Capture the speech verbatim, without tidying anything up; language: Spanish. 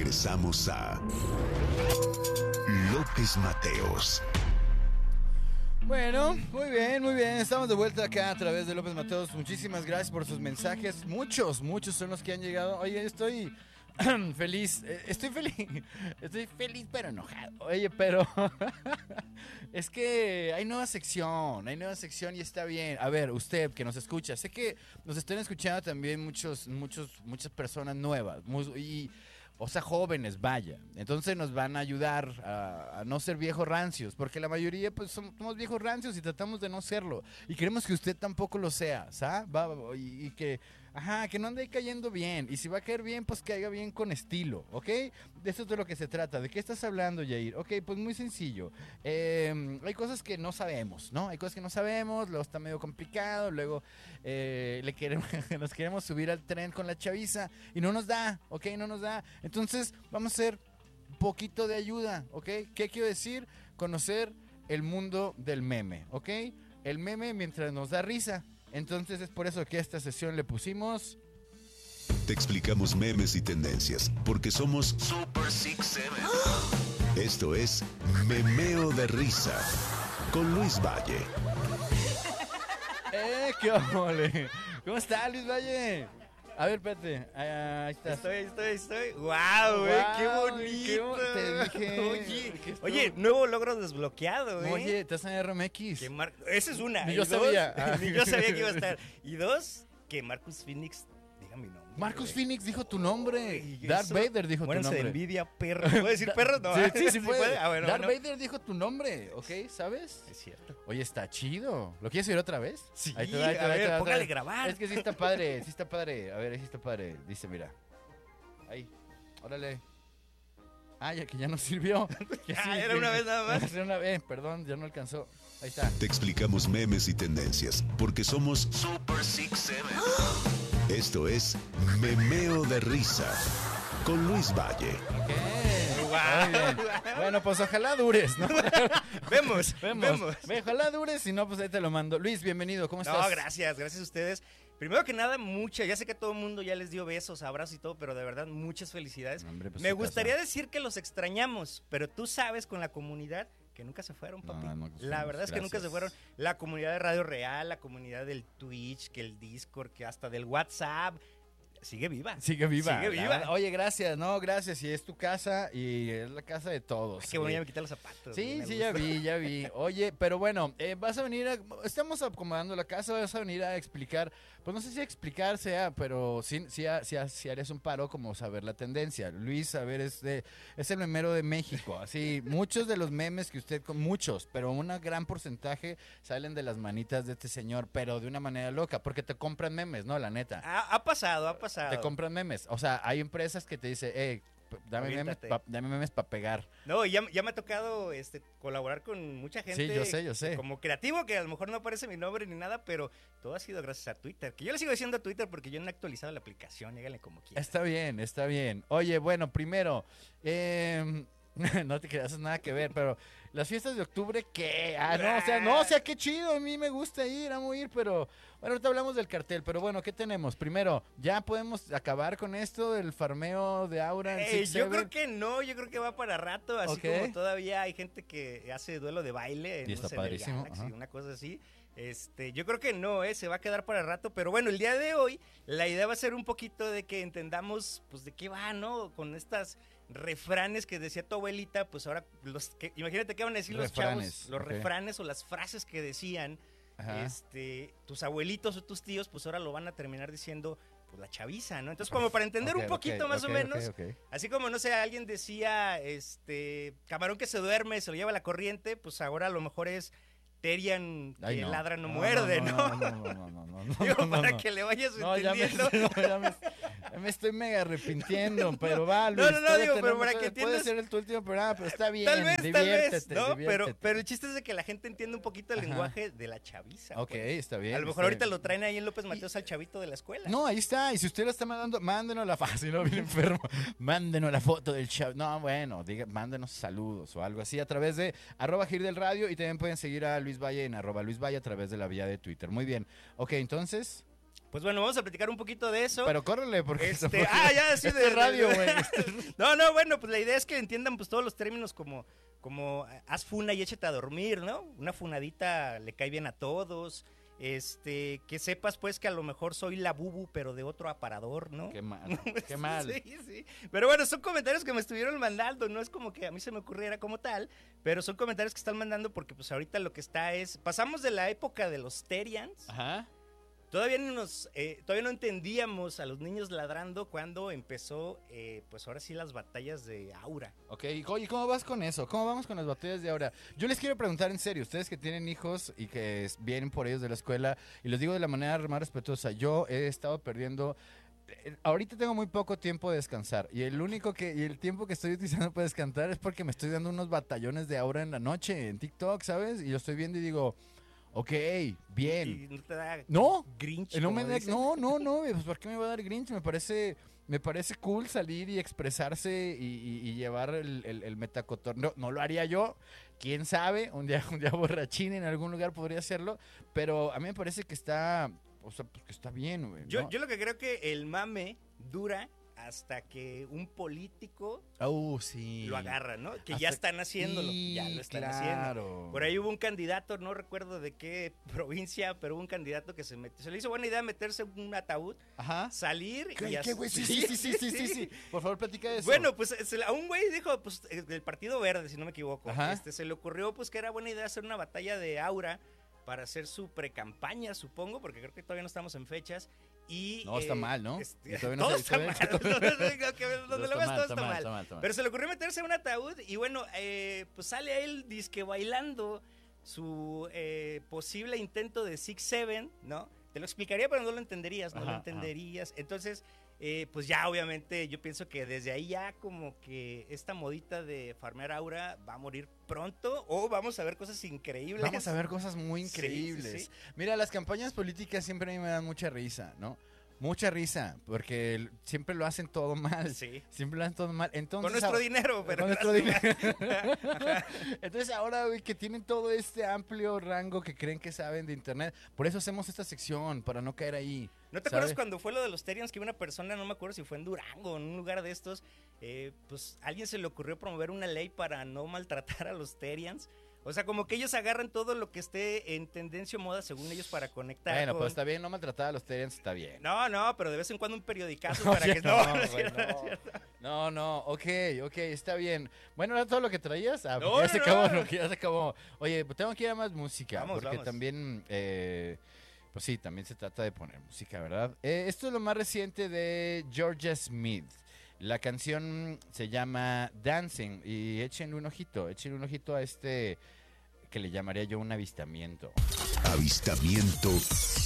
Regresamos a López Mateos. Bueno, muy bien, muy bien. Estamos de vuelta acá a través de López Mateos. Muchísimas gracias por sus mensajes. Muchos, muchos son los que han llegado. Oye, estoy feliz. Estoy feliz. Estoy feliz, pero enojado. Oye, pero es que hay nueva sección. Hay nueva sección y está bien. A ver, usted que nos escucha. Sé que nos están escuchando también muchos, muchos, muchas personas nuevas. Y... O sea, jóvenes, vaya. Entonces nos van a ayudar a, a no ser viejos rancios, porque la mayoría pues somos, somos viejos rancios y tratamos de no serlo. Y queremos que usted tampoco lo sea, ¿sabes? Y, y que, ajá, que no ande ahí cayendo bien. Y si va a caer bien, pues que caiga bien con estilo, ¿ok? De eso es de lo que se trata. ¿De qué estás hablando, Yair? Ok, pues muy sencillo. Eh, hay cosas que no sabemos, ¿no? Hay cosas que no sabemos, luego está medio complicado, luego eh, le queremos, nos queremos subir al tren con la chaviza y no nos da, ¿ok? No nos da. Entonces, vamos a hacer un poquito de ayuda, ¿ok? ¿Qué quiero decir? Conocer el mundo del meme, ¿ok? El meme mientras nos da risa. Entonces, es por eso que a esta sesión le pusimos... Te explicamos memes y tendencias, porque somos Super Six Seven. Esto es Memeo de Risa, con Luis Valle. ¡Eh, qué ole! ¿Cómo está, Luis Valle? A ver, espérate, ahí está. Estoy, estoy, estoy. ¡Guau, güey! Wow, ¡Qué bonito! Qué, te dije, oye, estuvo... oye, nuevo logro desbloqueado, güey. Oye, estás en R M X. Que Mar... Esa es una. Ni y yo dos, sabía. Ah. Ni yo sabía que iba a estar. Y dos, que Marcus Phoenix diga mi nombre. Marcus güey. Phoenix dijo tu nombre. Y Darth eso, Vader dijo tu muéranse nombre. de envidia, perro. ¿Puedo decir perro? No. Sí, sí, sí puede. Ah, bueno, Darth bueno. Vader dijo tu nombre, ¿ok? ¿Sabes? Es cierto. Oye, está chido. ¿Lo quieres oír otra vez? Sí, Ahí te va, ahí te va, a ahí te ver, va, póngale otra vez. grabar. Es que sí está padre, sí está padre. A ver, ahí sí está padre. Dice, mira. Ahí. Órale. Ah, ya que ya no sirvió. Que Ah, sí, era que- una vez nada más. Era una vez, perdón, ya no alcanzó. Ahí está. Te explicamos memes y tendencias, porque somos Super Six Seven. Esto es Memeo de Risa, con Luis Valle. Ok. Muy bien. Bueno, pues ojalá dures, ¿no? Vemos, Vemos. vemos. Ve, ojalá dures, si no, pues ahí te lo mando. Luis, bienvenido, ¿cómo estás? No, gracias, gracias a ustedes. Primero que nada, mucha, ya sé que todo el mundo ya les dio besos, abrazos y todo, pero de verdad, muchas felicidades. Hombre, pues Me su gustaría casa. decir que los extrañamos, pero tú sabes con la comunidad que nunca se fueron, papi. No, no, pues, la verdad es que nunca gracias. se fueron. La comunidad de Radio Real, la comunidad del Twitch, que el Discord, que hasta del WhatsApp. Sigue viva. Sigue viva. Sigue la viva. verdad. Oye, gracias, no, gracias. Y es tu casa y es la casa de todos. Ay, qué bueno, Sí. ya me quité los zapatos. Sí, me sí, ya gusta. vi, ya vi. Oye, pero bueno, eh, vas a venir a... Estamos acomodando la casa, vas a venir a explicar... Pues no sé si explicar sea, pero sí, sí, sí, sí harías un paro como saber la tendencia. Luis, a ver, es, de, es el memero de México. Así, muchos de los memes que usted... con Muchos, pero un gran porcentaje salen de las manitas de este señor, pero de una manera loca, porque te compran memes, ¿no? La neta. Ha, ha pasado, ha pasado. Te compran memes. O sea, hay empresas que te dicen, hey, dame memes, Aviéntate. pa, dame memes para pegar. No, ya, ya me ha tocado este, colaborar con mucha gente. Sí, yo sé, yo sé. Como creativo, que a lo mejor no aparece mi nombre ni nada, pero todo ha sido gracias a Twitter. Que yo le sigo diciendo a Twitter porque yo no he actualizado la aplicación, díganle como quieran. Está bien, está bien. Oye, bueno, primero, eh, no te creas, nada que ver, pero las fiestas de octubre, ¿qué? Ah, no, o sea, no, o sea, qué chido, a mí me gusta ir, amo ir, pero bueno, ahorita hablamos del cartel, pero bueno, ¿qué tenemos? Primero, ¿ya podemos acabar con esto del farmeo de Aura? en Ey, Six yo Seven? creo que no, yo creo que va para rato, así Ok. como todavía hay gente que hace duelo de baile en, Y está no sé, en el padrísimo, Galaxy, ajá. una cosa así. Este, yo creo que no, eh, se va a quedar para rato, pero bueno, el día de hoy la idea va a ser un poquito de que entendamos pues de qué va, ¿no? Con estas refranes que decía tu abuelita, pues ahora los que imagínate qué van a decir Refranes, los chavos, los ok. refranes o las frases que decían Ajá. este tus abuelitos o tus tíos, pues ahora lo van a terminar diciendo pues la chaviza, ¿no? Entonces, como para entender Ok, un poquito ok, más ok, o menos, ok, ok. así como, no sé, alguien decía, este, camarón que se duerme, se lo lleva la corriente, pues ahora a lo mejor es Terian que Ay, no. ladra no, No, muerde, ¿no? No, no, no, no, no, no, no, Digo, no, para no. que le vayas No, ya me, entendiendo. no, ya me, ya me estoy mega arrepintiendo, pero va, Luis. No, no, no, todavía digo, pero tenemos- para que puede entiendas- ser el tu último programa, pero está bien, Tal vez, tal diviértete, vez, ¿no? Pero, diviértete. pero el chiste es de que la gente entienda un poquito el Ajá. lenguaje de la chaviza. Ok, pues. está bien. A lo está mejor ahorita bien. lo traen ahí en López Mateos al chavito de la escuela. No, ahí está, y si usted lo está mandando, mándenos la fácil, no, bien enfermo, mándenos la foto del chavo, no, bueno, diga, mándenos saludos o algo así a través de arroba Gir del Radio y también pueden seguir a Luis Valle en arroba Luis Valle a través de la vía de Twitter, muy bien, ok, entonces, Pues bueno, vamos a platicar un poquito de eso. Pero córrele, porque... Este, ah, ya, sí, de radio, güey. No, no, bueno, pues la idea es que entiendan pues todos los términos como, como haz funa y échate a dormir, ¿no? Una funadita le cae bien a todos. Este, que sepas pues que a lo mejor soy la bubu, pero de otro aparador, ¿no? Qué mal, qué mal. Sí, sí. Pero bueno, son comentarios que me estuvieron mandando, no es como que a mí se me ocurriera como tal, pero son comentarios que están mandando porque pues ahorita lo que está es, pasamos de la época de los Terians. Ajá. Todavía no, nos, eh, todavía no entendíamos a los niños ladrando cuando empezó, eh, pues ahora sí, las batallas de Aura. Ok, oye, ¿cómo vas con eso? ¿Cómo vamos con las batallas de ahora? Yo les quiero preguntar en serio, ustedes que tienen hijos y que es- vienen por ellos de la escuela, y les digo de la manera más respetuosa, yo he estado perdiendo... eh, Ahorita tengo muy poco tiempo de descansar y el único que y el tiempo que estoy utilizando para descansar es porque me estoy dando unos batallones de Aura en la noche en TikTok, ¿sabes? Y lo estoy viendo y digo, ok, bien. Y no te da No, Grinch. Eh, No, como me da- dicen. no, no, no, pues ¿por qué me va a dar Grinch? Me parece, me parece cool salir y expresarse y, y- y llevar el, el, el metacotorreo. No, no lo haría yo, quién sabe, un día, un día borrachín en algún lugar podría hacerlo, pero a mí me parece que está, o sea, pues que está bien, güey, Yo, ¿no? yo lo que creo que el mame dura hasta que un político Uh, sí. lo agarra, ¿no? Que Hasta- ya están haciéndolo, Sí, ya lo están claro. haciendo. Por ahí hubo un candidato, no recuerdo de qué provincia, pero hubo un candidato que se metió, se le hizo buena idea meterse en un ataúd, Ajá. salir ¿Qué, y qué, así- güey? Sí, sí, sí, sí, sí, sí, sí. Por favor, platica de eso. Bueno, pues se- a un güey dijo, pues eh, del Partido Verde, si no me equivoco, Ajá. este, se le ocurrió pues que era buena idea hacer una batalla de Aura para hacer su precampaña, supongo, porque creo que todavía no estamos en fechas. Y, No, está mal, ¿no? este, Y todavía no todo se- está todavía- mal. Donde Todo lo está ves, mal, todo está está mal, mal. está mal, está mal. Pero se le ocurrió meterse en un ataúd y bueno, eh, pues sale a él disque bailando su eh, posible intento de Six Seven, ¿no? Te lo explicaría, pero no lo entenderías, no Ajá, lo entenderías. Entonces, eh, pues ya obviamente yo pienso que desde ahí ya como que esta modita de farmear Aura va a morir pronto o vamos a ver cosas increíbles. Vamos a ver cosas muy Sí, sí, increíbles. sí. Mira, las campañas políticas siempre a mí me dan mucha risa, ¿no? Mucha risa, porque el- siempre lo hacen todo mal. Sí. Siempre lo hacen todo mal. Entonces, Con nuestro ahora- dinero, pero con nuestro gracias. dinero. Entonces ahora, güey, que tienen todo este amplio rango que creen que saben de internet, por eso hacemos esta sección, para no caer ahí. ¿No te ¿sabe? acuerdas cuando fue lo de los Terians que una persona, no me acuerdo si fue en Durango o en un lugar de estos, eh, pues a alguien se le ocurrió promover una ley para no maltratar a los Terians? O sea, como que ellos agarran todo lo que esté en tendencia o moda según ellos para conectar Bueno, con... pues está bien, no maltratar a los Terians, está bien. No, no, pero de vez en cuando un periodicazo Oye, para que... no, No, no es güey, cierto, no es no. cierto. No, no, ok, ok, está bien. Bueno, ¿era todo lo que traías? Ah, No, ya se no, acabó, no. no, ya se acabó. Oye, pues tengo que ir a más música, Vamos, porque vamos. también, eh, pues sí, también se trata de poner música, ¿verdad? Eh, esto es lo más reciente de Georgia Smith. La canción se llama Dancing y échenle un ojito, échenle un ojito a este que le llamaría yo un avistamiento. Avistamiento